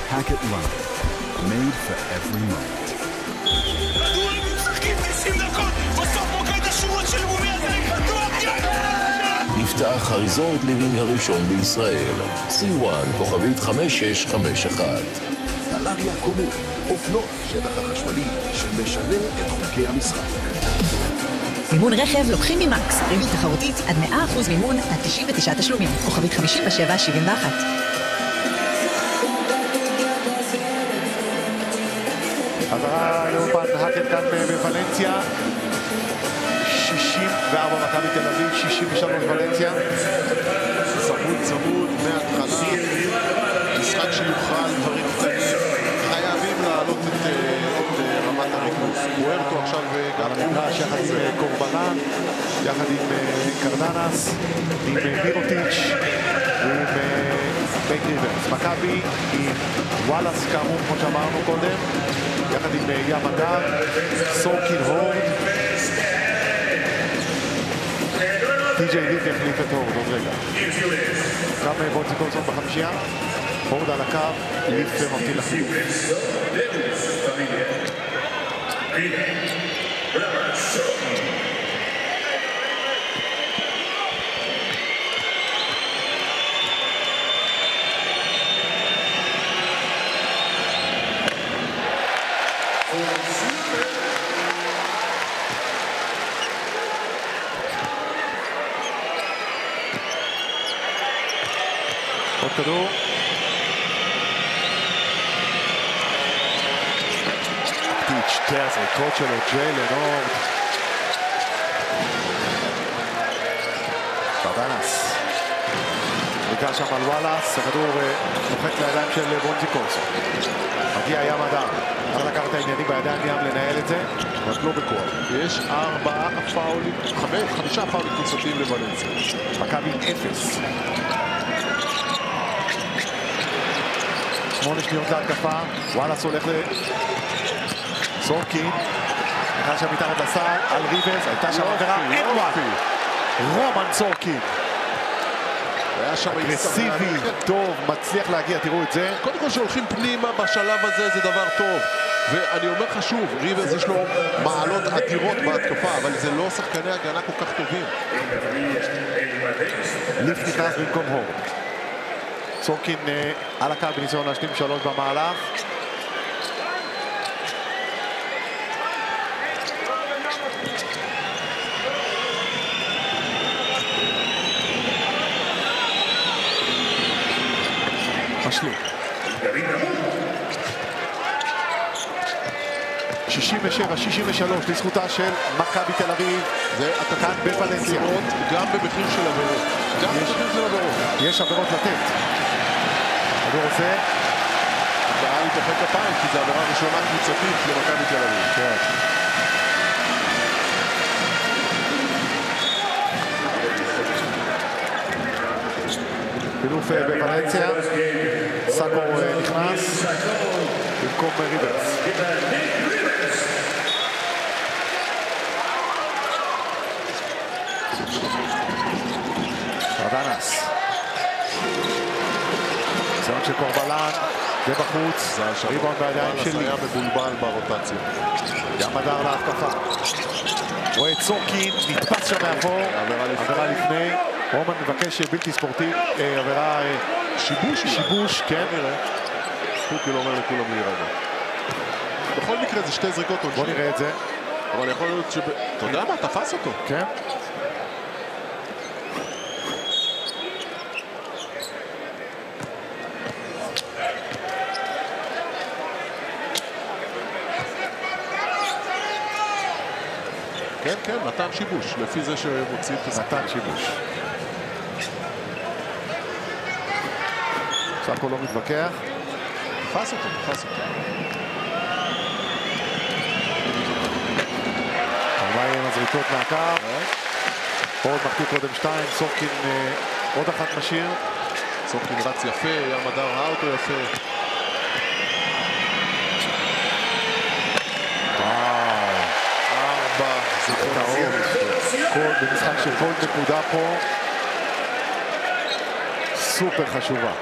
Hackett Line, made for every moment. כדורים משחקים 90 דקות, בסוף מוקד השירות של מומי הזה, בטוח יאללה! נפתח הריזורט ליבינג הראשון בישראל, C1 כוכבית 5651. טלריה קומות, אופנוע השטח החשמלי שמשנה את חוקי המשחק. מימון רכב לוקחים ממקס, ריבית תחרותית עד 100% מימון עד 99 תשלומים, כוכבית 5771. חזרה לאולפן האקט כאן בוולנסיה, 64 מכבי תל אביב, 63 ולנסיה. צמוד מההתחלה, משחק שיוכל דברים קטנים, חייבים להעלות את רמת הריכוז. פוארטו עכשיו על המגרש יחד עם קורבלן, יחד עם קרדנס, עם מירוטיץ' ועם בית ריברס. מכבי עם וואלאס כאמור, כמו שאמרנו קודם, יחד עם ים הדר, סורקין הורד. טי.ג'יי ליף יחליף את הורד עוד רגע. גם בונצי קולסון בחמישייה, הורד על הקו, ליף ממתין לחילוף. עוד כדור. טיץ' שתי הזריקות שלו, ג'יילן הורד. קרדנס. זריקה שם על וואלאס, הכדור נוחת לידיים של בונזי קולסון. מגיע ים הדר. צריך לקחת את העניינים בידיים ים לנהל את זה, רק לא בכוח. יש 5 פאולים קבוצתיים לוולנסיה. מכבי 0. 8 שניות להתקפה, וואלאס הולך סורקין, נכנס שם מתחת לסל, על ריברס, הייתה שם עבירה, אין וואט, רומן סורקין. אגרסיבי, טוב, מצליח להגיע, תראו את זה. קודם כל שהולכים פנימה בשלב הזה זה דבר טוב. ואני אומר לך שוב, ריברס יש לו מעלות אדירות בהתקפה, אבל זה לא שחקני הגנה כל כך טובים. ליף נכנס במקום הורד. סורקין על הקו בניסיון להשלים 3 במהלך. משלים. 67-63 לזכותה של מכבי תל אביב. זה כאן בוולנסיה. גם במחיר של עבירות. גם במחיר של עבירות. יש עבירות לתת. עבור הזה. הבאה להתאחד כפיים, כי זו עבירה ראשונה קבוצתית למכבי תל אביב. כן. חילוף בוולנסיה. סאקו נכנס במקום ריברס. קרדנס. ניסיון של קורבלן, זה בחוץ, ריבאונד בידיים שלי. היה מבולבל ברוטציה. ים הדר להתקפה. רואה את סורקין, נתפס שם מאחור, עבירה לפני. רומן מבקש בלתי ספורטיב, עבירה שיבוש, כן. פוקי לא אומר לכולם להירגע. בכל מקרה זה 2 זריקות עונשין. בוא נראה את זה. אבל יכול להיות אתה יודע מה? תפס אותו. כן. כן, נתן שיבוש, לפי זה שמוציא את הסרט. נתן שיבוש. סאקו לא מתווכח. תפס אותו. מה יהיה עם הזריקות מהקו? הורד מחטיא קודם 2, סורקין עוד אחת משאיר. סורקין רץ יפה, ים הדר ראה אותו יפה. במשחק של כל נקודה פה סופר חשובה.